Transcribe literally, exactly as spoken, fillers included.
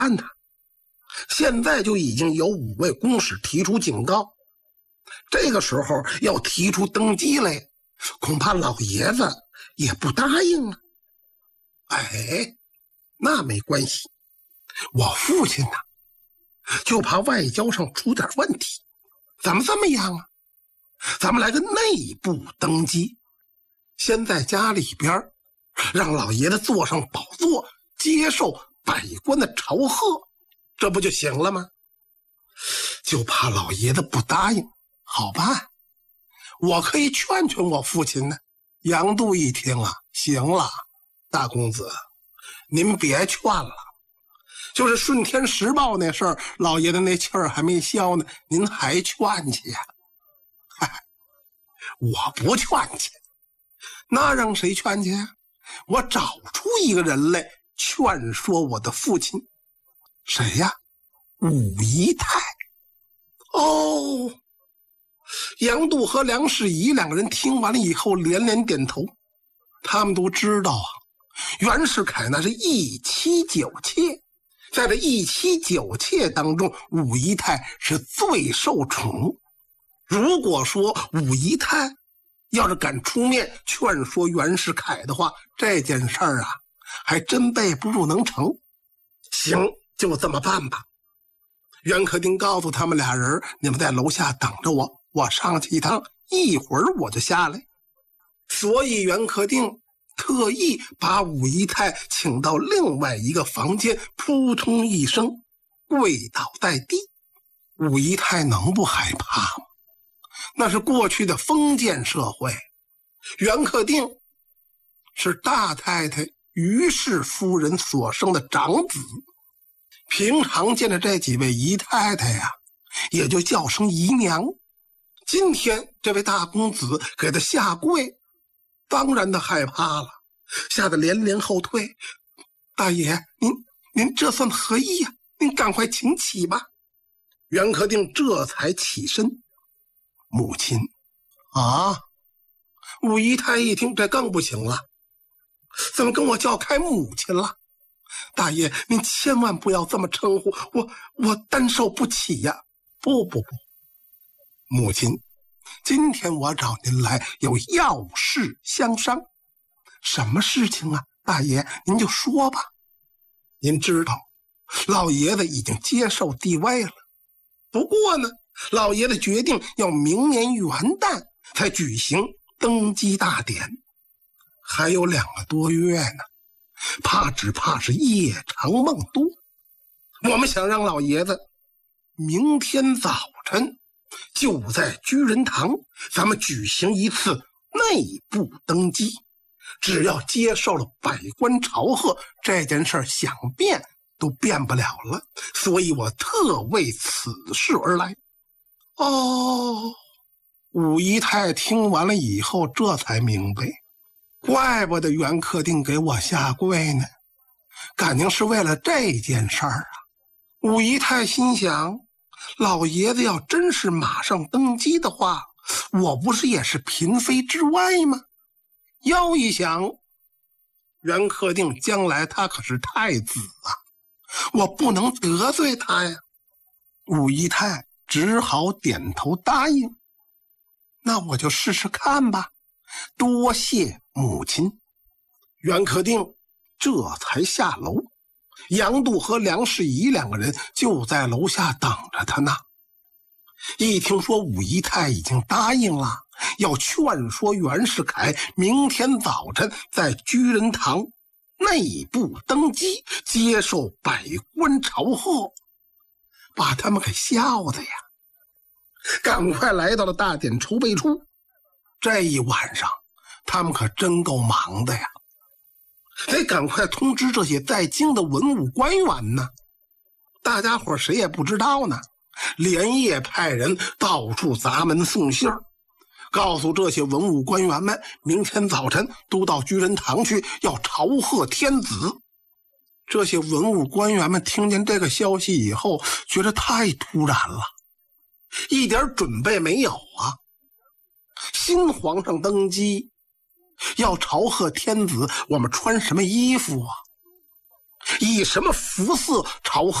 办呢？现在就已经有五位公使提出警告，这个时候要提出登基来，恐怕老爷子也不答应啊。哎，那没关系，我父亲呢，就怕外交上出点问题，咱们这么样啊？咱们来个内部登基，先在家里边让老爷子坐上宝座，接受百官的朝贺，这不就行了吗？就怕老爷子不答应，好办，我可以劝劝我父亲呢。杨度一听啊，行了，大公子，您别劝了，就是顺天时报那事儿，老爷子那气儿还没消呢，您还劝去呀？我不劝去，那让谁劝去呀？我找出一个人来劝说我的父亲。谁呀？武仪泰。哦，杨度和梁士仪两个人听完了以后连连点头，他们都知道啊，袁世凯那是一妻九妾，在这一妻九妾当中，武仪泰是最受宠。如果说武仪泰要是敢出面劝说袁世凯的话，这件事儿啊还真备不住能成。行，就这么办吧。袁克定告诉他们俩人，你们在楼下等着我，我上去一趟，一会儿我就下来。所以袁克定特意把武仪泰请到另外一个房间，扑通一声跪倒在地。武仪泰能不害怕吗？那是过去的封建社会，袁克定是大太太于氏夫人所生的长子，平常见着这几位姨太太呀，也就叫声姨娘。今天这位大公子给他下跪，当然的害怕了，吓得连连后退。大爷，您您这算何意呀？您赶快请起吧。袁克定这才起身。母亲啊！武仪泰一听，这更不行了，怎么跟我叫开母亲了？大爷，您千万不要这么称呼我，我担受不起呀！不不不，母亲，今天我找您来有要事相商。什么事情啊？大爷您就说吧。您知道老爷子已经接受帝位了，不过呢，老爷子决定要明年元旦才举行登基大典，还有两个多月呢，怕只怕是夜长梦多。我们想让老爷子明天早晨就在居仁堂咱们举行一次内部登基，只要接受了百官朝贺，这件事想变都变不了了，所以我特为此事而来。哦，武仪泰听完了以后这才明白，怪不得袁克定给我下跪呢，感情是为了这件事儿啊。武仪泰心想，老爷子要真是马上登基的话，我不是也是嫔妃之外吗？又一想，袁克定将来他可是太子啊，我不能得罪他呀。武仪泰只好点头答应，那我就试试看吧，多谢母亲。袁克定这才下楼，杨度和梁士仪两个人就在楼下等着他呢。一听说武仪泰已经答应了，要劝说袁世凯明天早晨在居仁堂内部登基，接受百官朝贺，把他们给笑的呀，赶快来到了大典筹备处。这一晚上他们可真够忙的呀，得赶快通知这些在京的文武官员呢。大家伙谁也不知道呢，连夜派人到处砸门送信儿，告诉这些文武官员们，明天早晨都到居仁堂去，要朝贺天子。这些文武官员们听见这个消息以后，觉得太突然了，一点准备没有啊。新皇上登基，要朝贺天子，我们穿什么衣服啊？ 以什么福寺朝